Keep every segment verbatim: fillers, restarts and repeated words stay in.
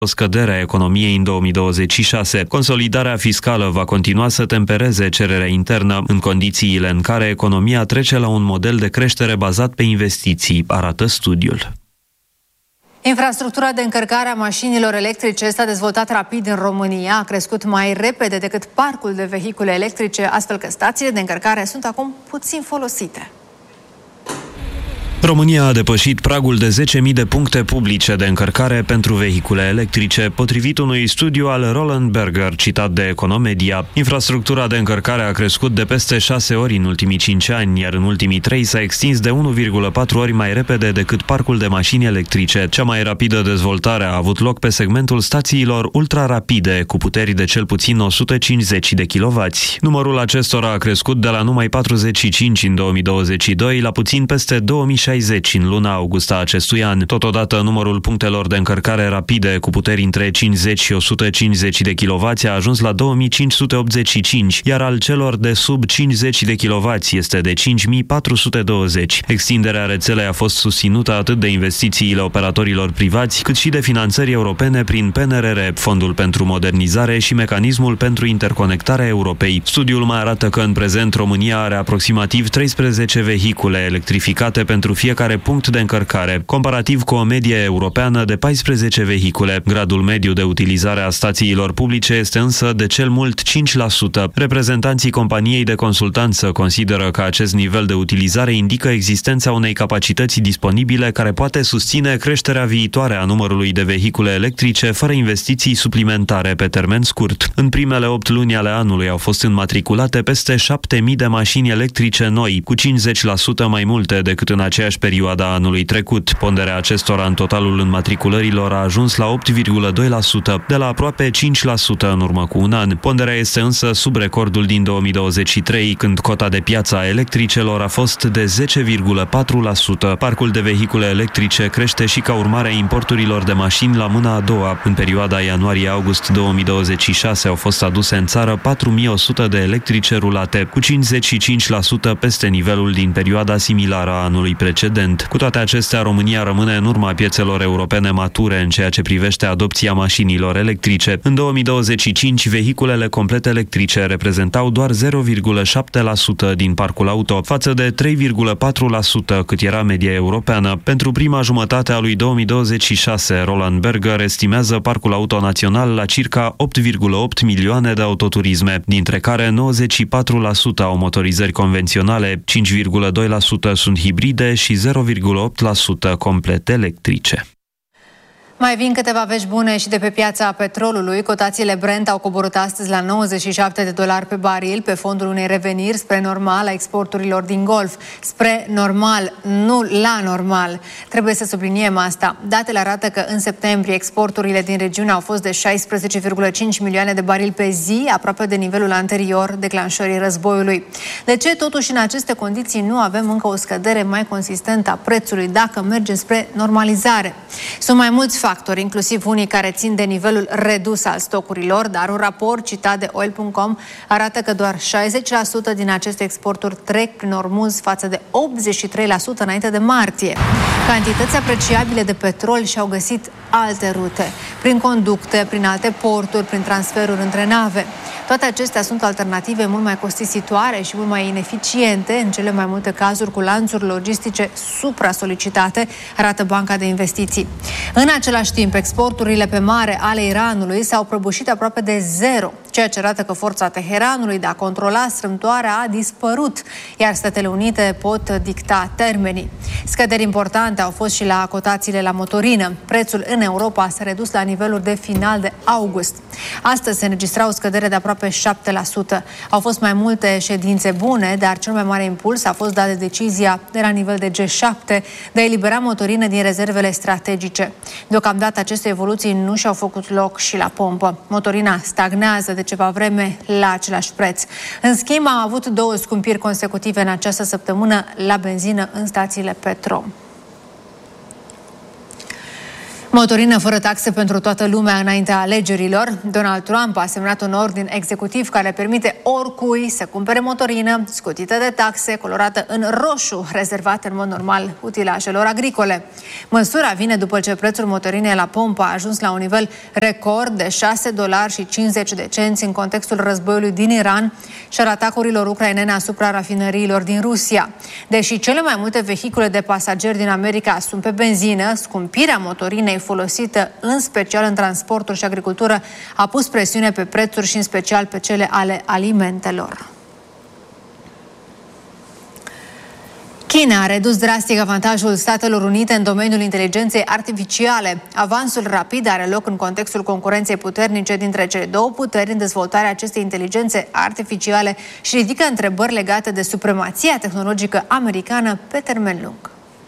o scădere a economiei în două mii douăzeci și șase. Consolidarea fiscală va continua să tempereze cererea internă în condițiile în care economia trece la un model de creștere bazat pe investiții, arată studiul. Infrastructura de încărcare a mașinilor electrice s-a dezvoltat rapid în România, a crescut mai repede decât parcul de vehicule electrice, astfel că stațiile de încărcare sunt acum puțin folosite. România a depășit pragul de zece mii de puncte publice de încărcare pentru vehicule electrice, potrivit unui studiu al Roland Berger, citat de Economedia. Infrastructura de încărcare a crescut de peste șase ori în ultimii cinci ani, iar în ultimii trei s-a extins de unu virgulă patru ori mai repede decât parcul de mașini electrice. Cea mai rapidă dezvoltare a avut loc pe segmentul stațiilor ultra-rapide, cu puteri de cel puțin o sută cincizeci de kilowați. Numărul acestora a crescut de la numai patruzeci și cinci în două mii douăzeci și doi la puțin peste două mii șaizeci în luna august a acestui an. Totodată, numărul punctelor de încărcare rapide cu puteri între cincizeci și o sută cincizeci de kilowați a ajuns la două mii cinci sute optzeci și cinci, iar al celor de sub cincizeci de kilowați este de cinci mii patru sute douăzeci. Extinderea rețelei a fost susținută atât de investițiile operatorilor privați, cât și de finanțări europene prin P N R R, Fondul pentru Modernizare și Mecanismul pentru Interconectarea Europei. Studiul mai arată că în prezent România are aproximativ treisprezece vehicule electrificate pentru fiecare punct de încărcare, comparativ cu o medie europeană de paisprezece vehicule. Gradul mediu de utilizare a stațiilor publice este însă de cel mult cinci la sută. Reprezentanții companiei de consultanță consideră că acest nivel de utilizare indică existența unei capacități disponibile care poate susține creșterea viitoare a numărului de vehicule electrice fără investiții suplimentare pe termen scurt. În primele opt luni ale anului au fost înmatriculate peste șapte mii de mașini electrice noi, cu cincizeci la sută mai multe decât în aceeași perioada anului trecut. Ponderea acestora în totalul înmatriculărilor a ajuns la opt virgulă doi la sută, de la aproape cinci la sută în urmă cu un an. Ponderea este însă sub recordul din două mii douăzeci și trei, când cota de piață a electricelor a fost de zece virgulă patru la sută. Parcul de vehicule electrice crește și ca urmare a importurilor de mașini la mâna a doua. În perioada ianuarie-august două mii douăzeci și șase au fost aduse în țară patru mii o sută de electrice rulate, cu cincizeci și cinci la sută peste nivelul din perioada similară a anului precedent. Cu toate acestea, România rămâne în urma piețelor europene mature în ceea ce privește adopția mașinilor electrice. În două mii douăzeci și cinci, vehiculele complet electrice reprezentau doar zero virgulă șapte la sută din parcul auto, față de trei virgulă patru la sută cât era media europeană. Pentru prima jumătate a lui două mii douăzeci și șase, Roland Berger estimează parcul auto național la circa opt virgulă opt milioane de autoturisme, dintre care nouăzeci și patru la sută au motorizări convenționale, cinci virgulă doi la sută sunt hibride și zero virgulă opt la sută complet electrice. Mai vin câteva vești bune și de pe piața petrolului. Cotațiile Brent au coborât astăzi la nouăzeci și șapte de dolari pe baril, pe fondul unei reveniri spre normal a exporturilor din Golf. Spre normal, nu la normal. Trebuie să subliniem asta. Datele arată că în septembrie exporturile din regiune au fost de șaisprezece virgulă cinci milioane de barili pe zi, aproape de nivelul anterior declanșării războiului. De ce totuși în aceste condiții nu avem încă o scădere mai consistentă a prețului dacă mergem spre normalizare? Sunt mai mulți factori, inclusiv unii care țin de nivelul redus al stocurilor, dar un raport citat de oil punct com arată că doar șaizeci la sută din aceste exporturi trec prin Ormuz, față de optzeci și trei la sută înainte de martie. Cantități apreciabile de petrol și-au găsit alte rute, prin conducte, prin alte porturi, prin transferuri între nave. Toate acestea sunt alternative mult mai costisitoare și mult mai ineficiente, în cele mai multe cazuri cu lanțuri logistice supra-solicitate, arată Banca de Investiții. În același timp, exporturile pe mare ale Iranului s-au prăbușit aproape de zero, ceea ce arată că forța Teheranului de a controla strâmtoarea a dispărut, iar Statele Unite pot dicta termenii. Scăderi importante au fost și la cotațiile la motorină. Prețul în Europa s-a redus la niveluri de final de august. Astăzi se înregistra o scădere de aproape șapte la sută. Au fost mai multe ședințe bune, dar cel mai mare impuls a fost dat de decizia de la nivel de G șapte de a elibera motorină din rezervele strategice. Deocamdată aceste evoluții nu și-au făcut loc și la pompă. Motorina stagnează de ceva vreme la același preț. În schimb, am avut două scumpiri consecutive în această săptămână la benzină în stațiile Petrom. Motorină fără taxe pentru toată lumea înaintea alegerilor. Donald Trump a semnat un ordin executiv care permite oricui să cumpere motorină scutită de taxe, colorată în roșu, rezervată în mod normal utilajelor agricole. Măsura vine după ce prețul motorinei la pompă a ajuns la un nivel record de șase dolari și cincizeci de cenți în contextul războiului din Iran și al atacurilor ucrainene asupra rafinăriilor din Rusia. Deși cele mai multe vehicule de pasageri din America sunt pe benzină, scumpirea motorinei folosită în special în transporturi și agricultură a pus presiune pe prețuri și în special pe cele ale alimentelor. China a redus drastic avantajul Statelor Unite în domeniul inteligenței artificiale. Avansul rapid are loc în contextul concurenței puternice dintre cele două puteri în dezvoltarea acestei inteligențe artificiale și ridică întrebări legate de supremația tehnologică americană pe termen lung.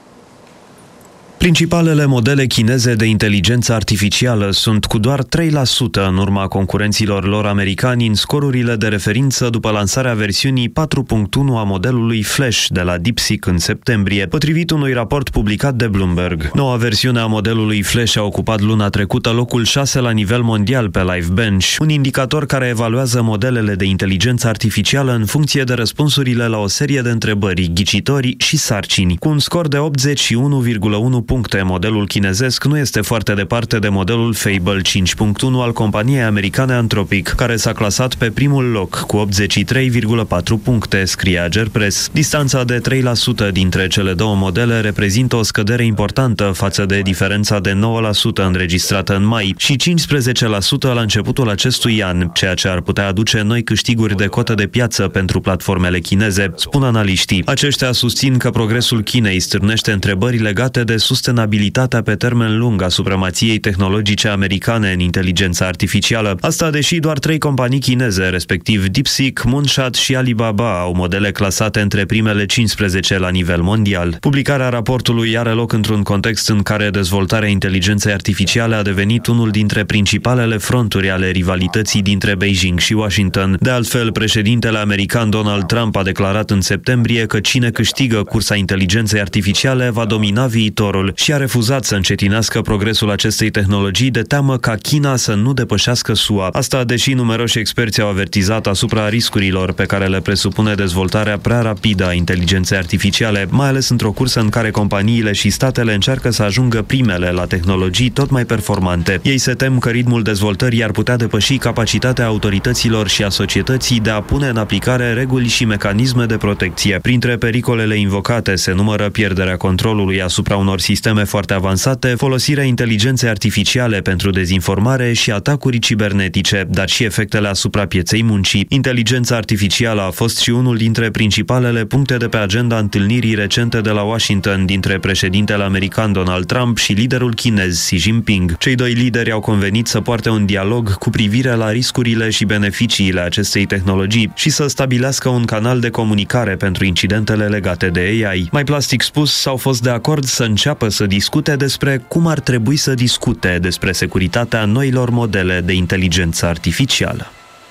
Principalele modele chineze de inteligență artificială sunt cu doar trei la sută în urma concurenților lor americani în scorurile de referință după lansarea versiunii patru punct unu a modelului Flash de la DeepSeek în septembrie, potrivit unui raport publicat de Bloomberg. Noua versiune a modelului Flash a ocupat luna trecută locul șase la nivel mondial pe LiveBench, un indicator care evaluează modelele de inteligență artificială în funcție de răspunsurile la o serie de întrebări, ghicitori și sarcini. Cu un scor de optzeci și unu virgulă unu puncte, modelul chinezesc nu este foarte departe de modelul Fable cinci punct unu al companiei americane Anthropic, care s-a clasat pe primul loc cu optzeci și trei virgulă patru puncte, scrie Agerpress. Distanța de trei la sută dintre cele două modele reprezintă o scădere importantă față de diferența de nouă la sută înregistrată în mai și cincisprezece la sută la începutul acestui an, ceea ce ar putea aduce noi câștiguri de cotă de piață pentru platformele chineze, spun analiștii. Aceștia susțin că progresul Chinei stârnește întrebări legate de sustenabilitatea pe termen lung a supremației tehnologice americane în inteligența artificială. Asta deși doar trei companii chineze, respectiv DeepSeek, Moonshot și Alibaba, au modele clasate între primele cincisprezece la nivel mondial. Publicarea raportului are loc într-un context în care dezvoltarea inteligenței artificiale a devenit unul dintre principalele fronturi ale rivalității dintre Beijing și Washington. De altfel, președintele american Donald Trump a declarat în septembrie că cine câștigă cursa inteligenței artificiale va domina viitorul și a refuzat să încetinească progresul acestei tehnologii de teamă ca China să nu depășească S U A. Asta deși numeroși experți au avertizat asupra riscurilor pe care le presupune dezvoltarea prea rapidă a inteligenței artificiale, mai ales într-o cursă în care companiile și statele încearcă să ajungă primele la tehnologii tot mai performante. Ei se tem că ritmul dezvoltării ar putea depăși capacitatea autorităților și a societății de a pune în aplicare reguli și mecanisme de protecție. Printre pericolele invocate se numără pierderea controlului asupra unor sisteme foarte avansate, folosirea inteligenței artificiale pentru dezinformare și atacuri cibernetice, dar și efectele asupra pieței muncii. Inteligența artificială a fost și unul dintre principalele puncte de pe agenda întâlnirii recente de la Washington dintre președintele american Donald Trump și liderul chinez Xi Jinping. Cei doi lideri au convenit să poarte un dialog cu privire la riscurile și beneficiile acestei tehnologii și să stabilească un canal de comunicare pentru incidentele legate de A I. Mai plastic spus, s-au fost de acord să înceapă să discute despre cum ar trebui să discute despre securitatea noilor modele de inteligență artificială.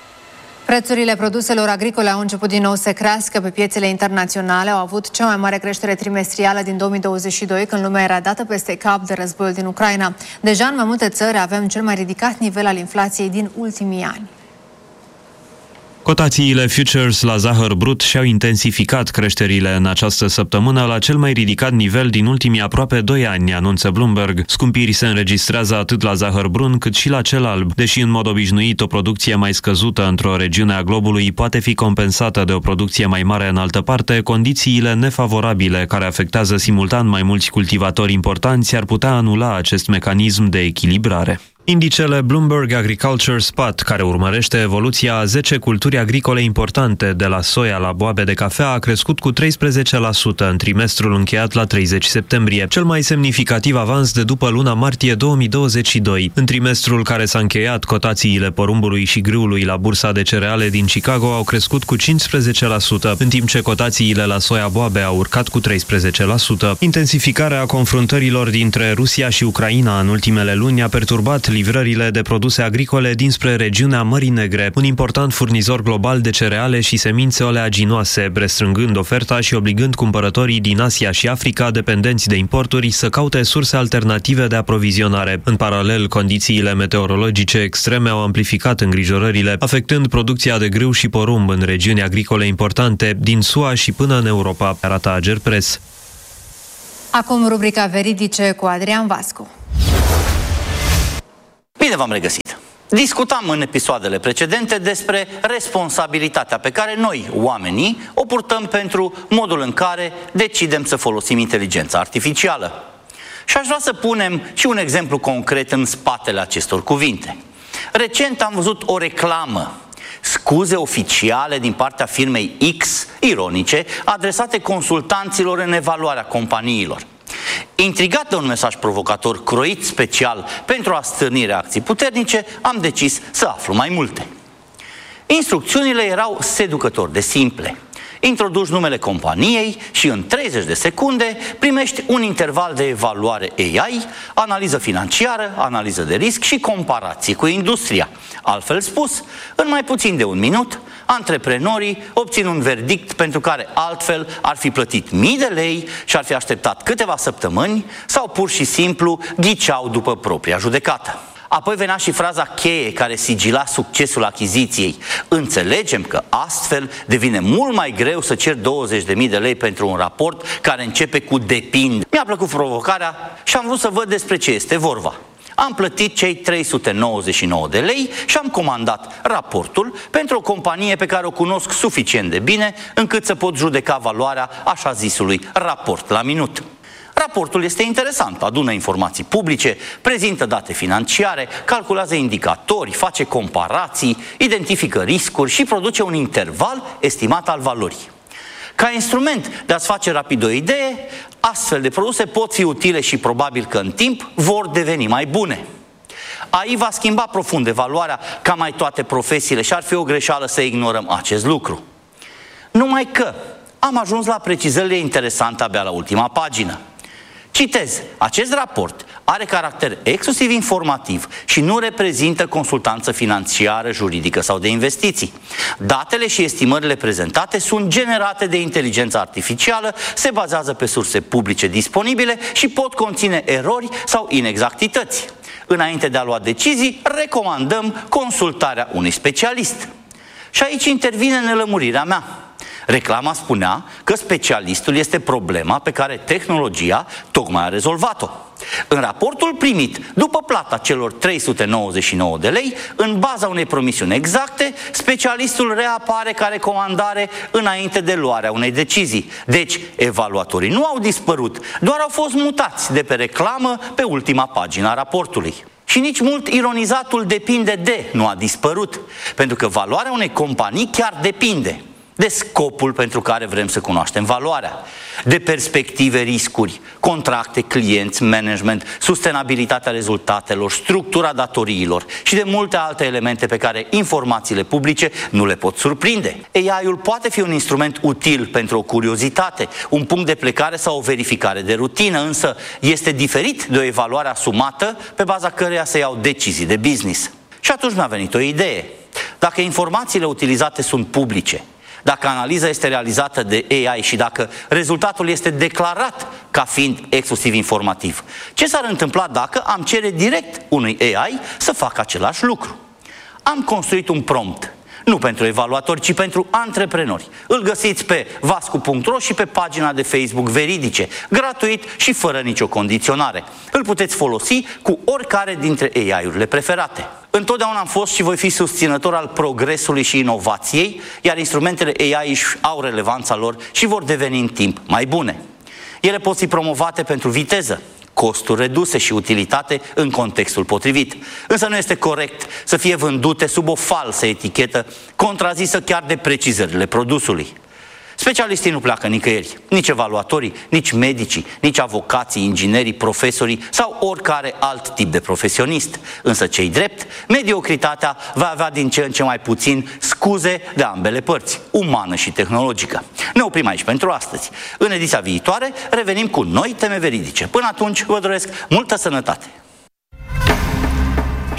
Prețurile produselor agricole au început din nou să crească pe piețele internaționale, au avut cea mai mare creștere trimestrială din două mii douăzeci și doi, când lumea era dată peste cap de războiul din Ucraina. Deja în mai multe țări avem cel mai ridicat nivel al inflației din ultimii ani. Cotațiile futures la zahăr brut și-au intensificat creșterile în această săptămână la cel mai ridicat nivel din ultimii aproape doi ani, anunță Bloomberg. Scumpiri se înregistrează atât la zahăr brun cât și la cel alb. Deși în mod obișnuit o producție mai scăzută într-o regiune a globului poate fi compensată de o producție mai mare în altă parte, condițiile nefavorabile care afectează simultan mai mulți cultivatori importanți ar putea anula acest mecanism de echilibrare. Indicele Bloomberg Agriculture Spot, care urmărește evoluția a zece culturi agricole importante, de la soia la boabe de cafea, a crescut cu treisprezece la sută în trimestrul încheiat la treizeci septembrie, cel mai semnificativ avans de după luna martie două mii douăzeci și doi. În trimestrul care s-a încheiat, cotațiile porumbului și grâului la bursa de cereale din Chicago au crescut cu cincisprezece la sută, în timp ce cotațiile la soia boabe au urcat cu treisprezece la sută. Intensificarea confruntărilor dintre Rusia și Ucraina în ultimele luni a perturbat livrările de produse agricole dinspre regiunea Mării Negre, un important furnizor global de cereale și semințe oleaginoase, restrângând oferta și obligând cumpărătorii din Asia și Africa dependenți de importuri să caute surse alternative de aprovizionare. În paralel, condițiile meteorologice extreme au amplificat îngrijorările, afectând producția de grâu și porumb în regiuni agricole importante, din S U A și până în Europa, arată Agerpres. Acum rubrica Veridice cu Adrian Vascu. Bine v-am regăsit! Discutam în episoadele precedente despre responsabilitatea pe care noi, oamenii, o purtăm pentru modul în care decidem să folosim inteligența artificială. Și aș vrea să punem și un exemplu concret în spatele acestor cuvinte. Recent am văzut o reclamă, scuze oficiale din partea firmei X, ironice, adresate consultanților în evaluarea companiilor. Intrigat de un mesaj provocator croit special pentru a stârni reacții puternice, am decis să aflu mai multe. Instrucțiunile erau seducător de simple. Introduci numele companiei și în treizeci de secunde primești un interval de evaluare A I, analiză financiară, analiză de risc și comparații cu industria. Altfel spus, în mai puțin de un minut, antreprenorii obțin un verdict pentru care altfel ar fi plătit mii de lei și ar fi așteptat câteva săptămâni sau pur și simplu ghiceau după propria judecată. Apoi venea și fraza cheie care sigila succesul achiziției. Înțelegem că astfel devine mult mai greu să cer douăzeci de mii de lei pentru un raport care începe cu depinde. Mi-a plăcut provocarea și am vrut să văd despre ce este vorba. Am plătit cei trei sute nouăzeci și nouă de lei și am comandat raportul pentru o companie pe care o cunosc suficient de bine încât să pot judeca valoarea așa zisului raport la minut. Raportul este interesant, adună informații publice, prezintă date financiare, calculează indicatori, face comparații, identifică riscuri și produce un interval estimat al valorii. Ca instrument de a-ți face rapid o idee, astfel de produse pot fi utile și probabil că în timp vor deveni mai bune. A I va schimba profund evaluarea ca mai toate profesiile și ar fi o greșeală să ignorăm acest lucru. Numai că am ajuns la precizările interesante abia la ultima pagină. Citez, acest raport are caracter exclusiv informativ și nu reprezintă consultanță financiară, juridică sau de investiții. Datele și estimările prezentate sunt generate de inteligența artificială, se bazează pe surse publice disponibile și pot conține erori sau inexactități. Înainte de a lua decizii, recomandăm consultarea unui specialist. Și aici intervine nelămurirea mea. Reclama spunea că specialistul este problema pe care tehnologia tocmai a rezolvat-o. În raportul primit, după plata celor trei sute nouăzeci și nouă de lei, în baza unei promisiuni exacte, specialistul reapare ca recomandare înainte de luarea unei decizii. Deci, evaluatorii nu au dispărut, doar au fost mutați de pe reclamă pe ultima pagină a raportului. Și nici mult ironizatul depinde de nu a dispărut, pentru că valoarea unei companii chiar depinde de scopul pentru care vrem să cunoaștem valoarea, de perspective, riscuri, contracte, clienți, management, sustenabilitatea rezultatelor, structura datoriilor și de multe alte elemente pe care informațiile publice nu le pot surprinde. A I-ul poate fi un instrument util pentru o curiozitate, un punct de plecare sau o verificare de rutină, însă este diferit de o evaluare asumată pe baza căreia se iau decizii de business. Și atunci mi-a venit o idee. Dacă informațiile utilizate sunt publice, dacă analiza este realizată de A I și dacă rezultatul este declarat ca fiind exclusiv informativ, ce s-ar întâmpla dacă am cere direct unui A I să facă același lucru? Am construit un prompt, nu pentru evaluatori, ci pentru antreprenori. Îl găsiți pe vascu punct ro și pe pagina de Facebook Veridice, gratuit și fără nicio condiționare. Îl puteți folosi cu oricare dintre A I-urile preferate. Întotdeauna am fost și voi fi susținător al progresului și inovației, iar instrumentele A I își au relevanța lor și vor deveni în timp mai bune. Ele pot fi promovate pentru viteză, costuri reduse și utilitate în contextul potrivit. Însă nu este corect să fie vândute sub o falsă etichetă, contrazisă chiar de precizările produsului. Specialiștii nu pleacă nicăieri, nici evaluatorii, nici medicii, nici avocații, inginerii, profesorii sau oricare alt tip de profesionist. Însă cei drept, mediocritatea va avea din ce în ce mai puțin scuze de ambele părți, umană și tehnologică. Ne oprim aici pentru astăzi. În ediția viitoare revenim cu noi teme veridice. Până atunci vă doresc multă sănătate!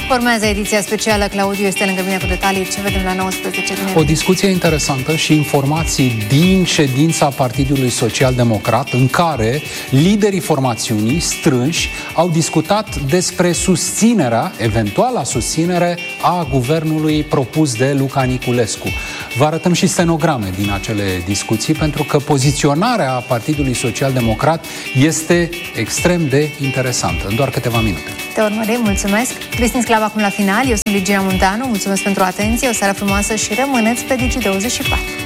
Urmează ediția specială. Claudiu este lângă mine cu detalii. Ce vedem la nouăsprezece dimineața? O discuție interesantă și informații din ședința Partidului Social Democrat, în care liderii formațiunii strânși au discutat despre susținerea, eventuala susținere a guvernului propus de Luca Niculescu. Vă arătăm și stenograme din acele discuții, pentru că poziționarea Partidului Social Democrat este extrem de interesantă. În doar câteva minute. Te urmărim, mulțumesc. Cristin Sclav acum la final. Eu sunt Ligia Munteanu. Mulțumesc pentru atenție. O seară frumoasă și rămâneți pe Digi douăzeci și patru.